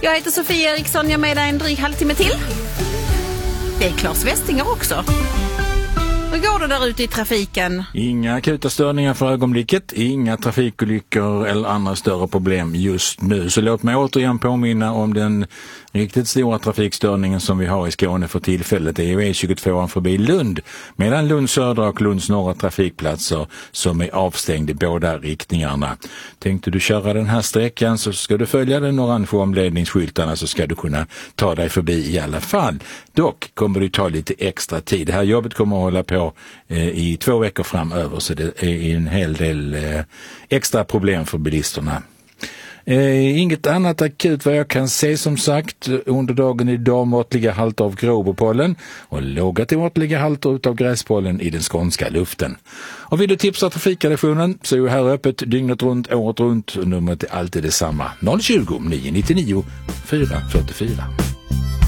Jag heter Sofia Eriksson, jag är med dig en dryg halvtimme till. Det är Claes Westinger också. Hur går det där ute i trafiken? Inga akuta störningar för ögonblicket, inga trafikolyckor eller andra större problem just nu. Så låt mig återigen påminna om den riktigt stora trafikstörningen som vi har i Skåne för tillfället. Det är ju E22 förbi Lund, medan Lunds södra och Lunds norra trafikplatser som är avstängd i båda riktningarna. Tänkte du köra den här sträckan så ska du följa den orange omledningsskyltarna, så ska du kunna ta dig förbi i alla fall. Dock kommer det ta lite extra tid. Det här jobbet kommer att hålla på i 2 veckor framöver, så det är en hel del extra problem för bilisterna. Inget annat akut vad jag kan se, som sagt. Under dagen idag måttliga halter av gråbopollen och låga till måttliga halter av gräspollen i den skånska luften. Och vill du tipsa trafikredaktionen så är ju här öppet dygnet runt, året runt. Numret är alltid detsamma: 020 999 444.